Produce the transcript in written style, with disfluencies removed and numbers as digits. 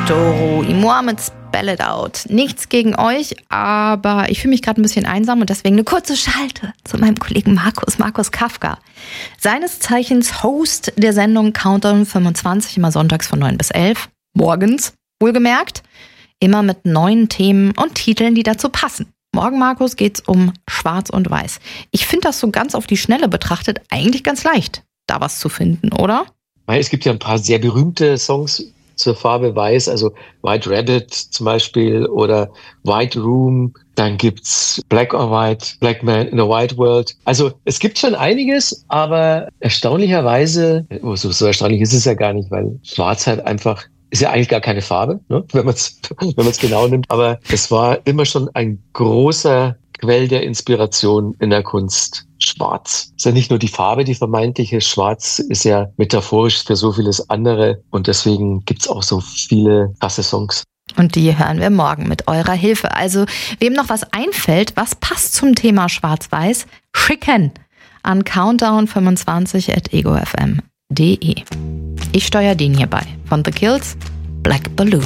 Doro Imoa mit Spell It Out. Nichts gegen euch, aber ich fühle mich gerade ein bisschen einsam und deswegen eine kurze Schalte zu meinem Kollegen Markus Kafka. Seines Zeichens Host der Sendung Countdown 25, immer sonntags von 9 bis 11, morgens, wohlgemerkt, immer mit neuen Themen und Titeln, die dazu passen. Morgen, Markus, geht's um Schwarz und Weiß. Ich finde das so ganz auf die Schnelle betrachtet eigentlich ganz leicht, da was zu finden, oder? Es gibt ja ein paar sehr berühmte Songs zur Farbe Weiß, also White Rabbit zum Beispiel oder White Room. Dann gibt's Black or White, Black Man in a White World. Also es gibt schon einiges, aber erstaunlicherweise, so erstaunlich ist es ja gar nicht, weil Schwarz halt einfach ist ja eigentlich gar keine Farbe, ne? wenn man es genau nimmt. Aber es war immer schon ein großer Quell der Inspiration in der Kunst. Schwarz. Ist ja nicht nur die Farbe, die vermeintliche. Schwarz ist ja metaphorisch für so vieles andere. Und deswegen gibt's auch so viele krasse Songs. Und die hören wir morgen mit eurer Hilfe. Also, wem noch was einfällt, was passt zum Thema Schwarz-Weiß, schicken an countdown25@egofm.de. Ich steuere den hierbei. Von The Kills, Black Balloon.